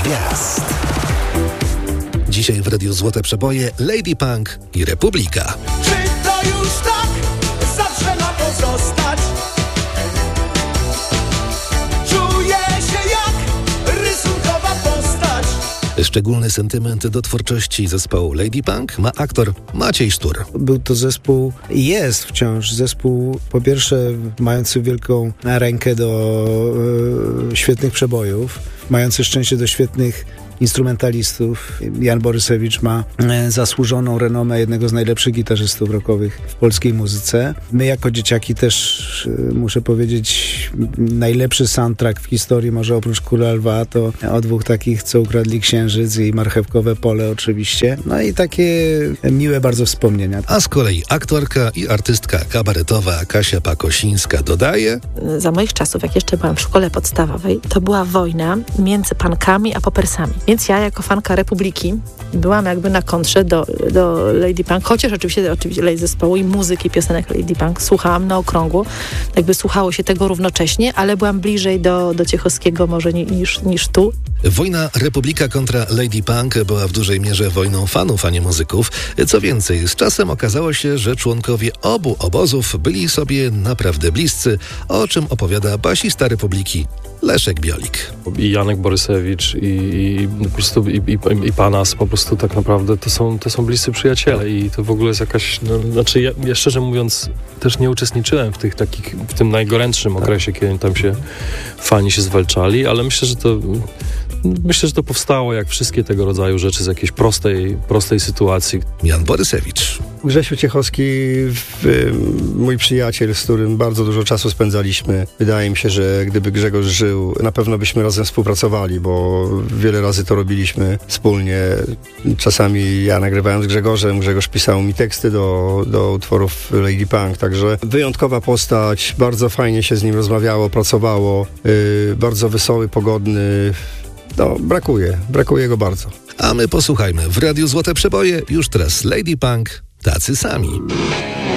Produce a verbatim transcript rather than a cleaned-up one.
gwiazd. Dzisiaj w Radiu Złote Przeboje Lady Punk i Republika. Czy to już tak zawsze ma pozostać? Czuję się jak rysunkowa postać. Szczególny sentyment do twórczości zespołu Lady Punk ma aktor Maciej Sztur. Był to zespół, jest wciąż zespół, po pierwsze mający wielką rękę do e, świetnych przebojów, mający szczęście do świetnych instrumentalistów. Jan Borysewicz ma e, zasłużoną renomę jednego z najlepszych gitarzystów rockowych w polskiej muzyce. My jako dzieciaki też, e, muszę powiedzieć, najlepszy soundtrack w historii, może oprócz Króla Lwa, to o dwóch takich, co ukradli księżyc i Marchewkowe Pole oczywiście. No i takie miłe bardzo wspomnienia. A z kolei aktorka i artystka kabaretowa Kasia Pakosińska dodaje: Za moich czasów, jak jeszcze byłam w szkole podstawowej, to była wojna między punkami a popersami. Więc ja jako fanka Republiki byłam jakby na kontrze do, do Lady Punk, chociaż oczywiście, oczywiście zespołu i muzyki piosenek Lady Punk słuchałam na okrągło, jakby słuchało się tego równocześnie, ale byłam bliżej do, do Ciechowskiego może niż, niż tu. Wojna Republika kontra Lady Punk była w dużej mierze wojną fanów, a nie muzyków. Co więcej, z czasem okazało się, że członkowie obu obozów byli sobie naprawdę bliscy, o czym opowiada basista Republiki Leszek Biolik. I Janek Borysewicz i, i po prostu i, i, i Panas po prostu tak naprawdę to są, to są bliscy przyjaciele i to w ogóle jest jakaś, no, znaczy ja, ja szczerze mówiąc też nie uczestniczyłem w tych takich, w tym najgorętszym okresie, kiedy tam się fani się zwalczali, ale myślę, że to Myślę, że to powstało jak wszystkie tego rodzaju rzeczy z jakiejś prostej, prostej sytuacji. Jan Borysewicz. Grzesiu Ciechowski, mój przyjaciel, z którym bardzo dużo czasu spędzaliśmy. Wydaje mi się, że gdyby Grzegorz żył, na pewno byśmy razem współpracowali, bo wiele razy to robiliśmy wspólnie. Czasami ja nagrywałem z Grzegorzem, Grzegorz pisał mi teksty do, do utworów Lady Punk, także wyjątkowa postać, bardzo fajnie się z nim rozmawiało, pracowało, yy, bardzo wesoły, pogodny. No, brakuje, brakuje go bardzo. A my posłuchajmy w Radiu Złote Przeboje już teraz Lady Punk, tacy sami.